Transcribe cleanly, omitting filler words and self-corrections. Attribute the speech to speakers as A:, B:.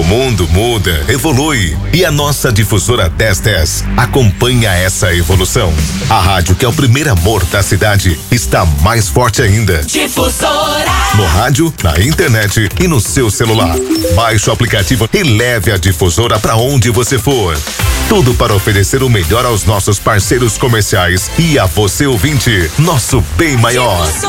A: mundo muda, evolui e a nossa difusora 1010 acompanha essa evolução. A rádio que é o primeiro amor da cidade está mais forte ainda.
B: Difusora.
A: No rádio, na internet e no seu celular. Baixe o aplicativo e leve a difusora para onde você for. Tudo para oferecer o melhor aos nossos parceiros comerciais e a você ouvinte, nosso bem maior.